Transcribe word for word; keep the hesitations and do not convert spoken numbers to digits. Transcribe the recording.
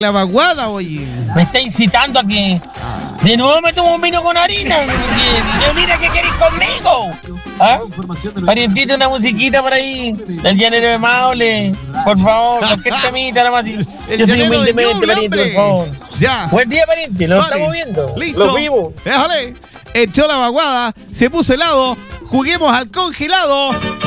La vaguada, oye. Me está incitando a que de nuevo me tomo un vino con harina. ¿Qué mira que queréis conmigo? ¿Ah? Parientito, una musiquita por ahí. Del llanero de Maule. Por favor, cualquier temita nada más. Yo soy humildemente, pariente, por favor. Ya. Buen día, pariente. Lo Vale. estamos viendo. Listo. Lo vimos. Déjale. Echó la vaguada, se puso helado. Juguemos al congelado.